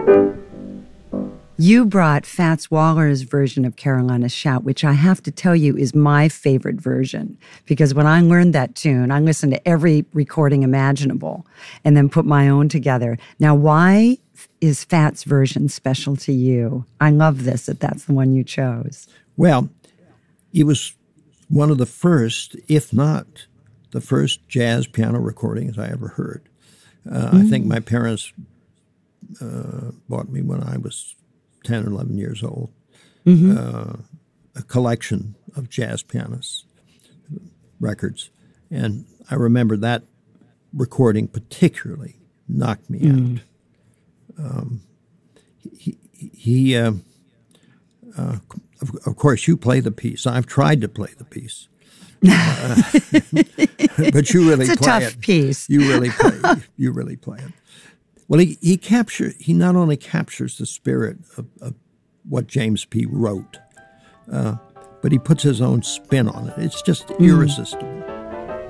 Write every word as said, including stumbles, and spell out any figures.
You brought Fats Waller's version of Carolina Shout, which I have to tell you is my favorite version, because when I learned that tune, I listened to every recording imaginable and then put my own together. Now, why is Fats' version special to you? I love this, that that's the one you chose. Well, it was one of the first, if not the first, jazz piano recordings I ever heard. Uh, mm. I think my parents uh, bought me when I was ten or eleven years old, mm-hmm. uh, a collection of jazz pianists records. And I remember that recording particularly knocked me mm. out. Um, he, he uh, uh, of, of course, you play the piece. I've tried to play the piece. Uh, but you really it's a play tough it. piece. You really play. You really play it. Well, he he capture he not only captures the spirit of, of what James P. wrote, uh, but he puts his own spin on it. It's just mm. irresistible.